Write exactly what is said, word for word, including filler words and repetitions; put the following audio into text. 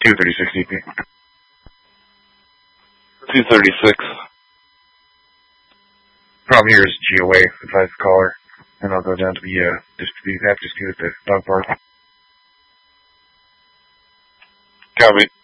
two thirty-six D P. two thirty-six. Problem here is G O A, advise the caller, and I'll go down to the, uh, dispute, that dispute at the dog park. Copy.